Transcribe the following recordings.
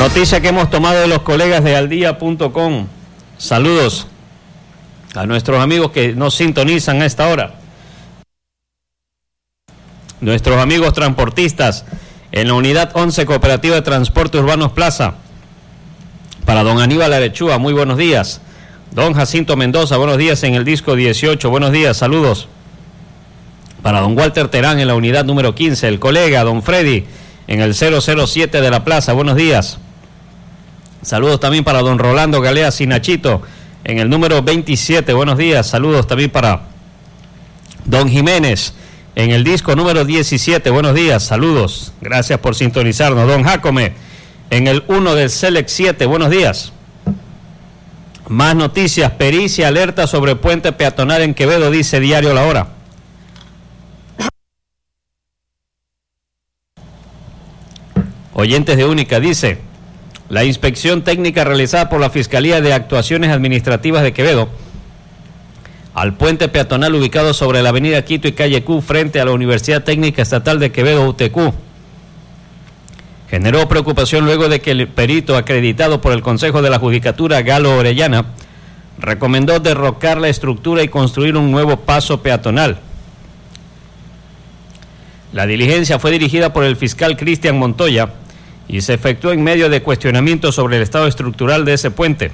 Noticia que hemos tomado de los colegas de aldia.com. Saludos a nuestros amigos que nos sintonizan a esta hora. Nuestros amigos transportistas en la unidad 11 Cooperativa de Transporte Urbanos Plaza. Para don Aníbal Arechúa, muy buenos días. Don Jacinto Mendoza, buenos días en el disco 18, buenos días, saludos. Para don Walter Terán en la unidad número 15, el colega don Freddy en el 007 de la plaza, buenos días. Saludos también para don Rolando Galea Sinachito en el número 27, buenos días. Saludos también para don Jiménez en el disco número 17, buenos días, saludos. Gracias por sintonizarnos. Don Jacome en el 1 del Select 7, buenos días. Más noticias, pericia alerta sobre puente peatonal en Quevedo, dice Diario La Hora. Oyentes de Única, dice: la inspección técnica realizada por la Fiscalía de Actuaciones Administrativas de Quevedo al puente peatonal ubicado sobre la avenida Quito y calle Q frente a la Universidad Técnica Estatal de Quevedo, UTQ, generó preocupación luego de que el perito acreditado por el Consejo de la Judicatura, Galo Orellana, recomendó derrocar la estructura y construir un nuevo paso peatonal. La diligencia fue dirigida por el fiscal Cristian Montoya y se efectuó en medio de cuestionamientos sobre el estado estructural de ese puente.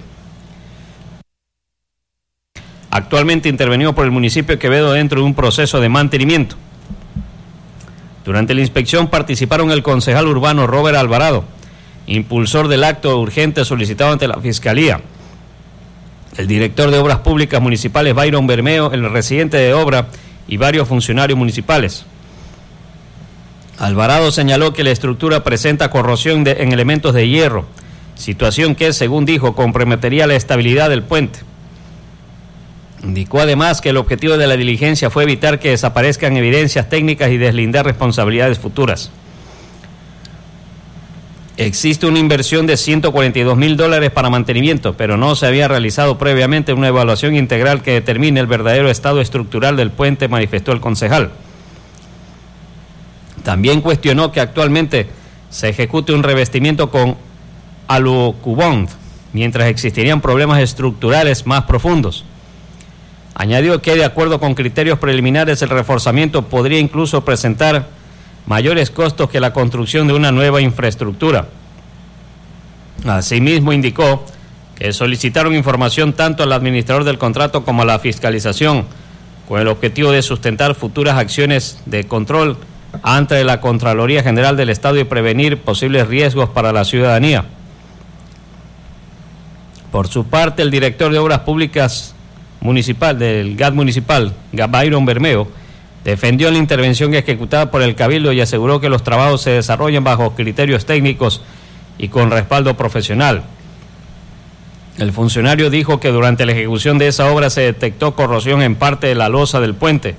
Actualmente intervenido por el municipio de Quevedo dentro de un proceso de mantenimiento. Durante la inspección participaron el concejal urbano Robert Alvarado, impulsor del acto urgente solicitado ante la Fiscalía, el director de Obras Públicas Municipales Byron Bermeo, el residente de obra y varios funcionarios municipales. Alvarado señaló que la estructura presenta corrosión en elementos de hierro, situación que, según dijo, comprometería la estabilidad del puente. Indicó además que el objetivo de la diligencia fue evitar que desaparezcan evidencias técnicas y deslindar responsabilidades futuras. Existe una inversión de $142,000 para mantenimiento, pero no se había realizado previamente una evaluación integral que determine el verdadero estado estructural del puente, manifestó el concejal. También cuestionó que actualmente se ejecute un revestimiento con alucubond, mientras existirían problemas estructurales más profundos. Añadió que, de acuerdo con criterios preliminares, el reforzamiento podría incluso presentar mayores costos que la construcción de una nueva infraestructura. Asimismo, indicó que solicitaron información tanto al administrador del contrato como a la fiscalización, con el objetivo de sustentar futuras acciones de control ante la Contraloría General del Estado y prevenir posibles riesgos para la ciudadanía. Por su parte, el director de Obras Públicas Municipal del GAD Municipal, Byron Bermeo, defendió la intervención ejecutada por el Cabildo y aseguró que los trabajos se desarrollan bajo criterios técnicos y con respaldo profesional. El funcionario dijo que durante la ejecución de esa obra se detectó corrosión en parte de la losa del puente,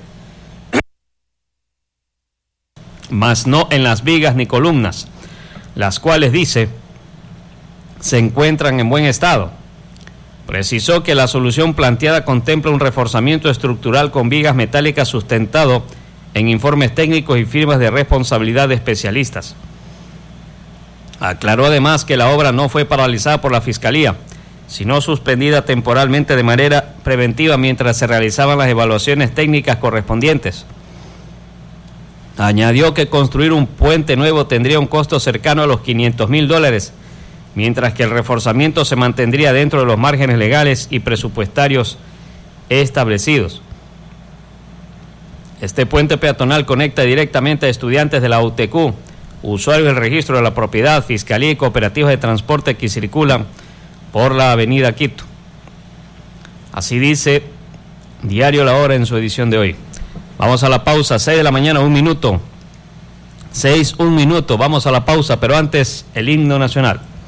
mas no en las vigas ni columnas, las cuales, dice, se encuentran en buen estado. Precisó que la solución planteada contempla un reforzamiento estructural con vigas metálicas sustentado en informes técnicos y firmas de responsabilidad de especialistas. Aclaró además que la obra no fue paralizada por la Fiscalía, sino suspendida temporalmente de manera preventiva mientras se realizaban las evaluaciones técnicas correspondientes. Añadió que construir un puente nuevo tendría un costo cercano a los $500,000, mientras que el reforzamiento se mantendría dentro de los márgenes legales y presupuestarios establecidos. Este puente peatonal conecta directamente a estudiantes de la UTQ, usuarios del registro de la propiedad, Fiscalía y cooperativas de transporte que circulan por la avenida Quito. Así dice Diario La Hora en su edición de hoy. Vamos a la pausa, 6 de la mañana, 1 minuto. 6, 1 minuto, vamos a la pausa, pero antes el himno nacional.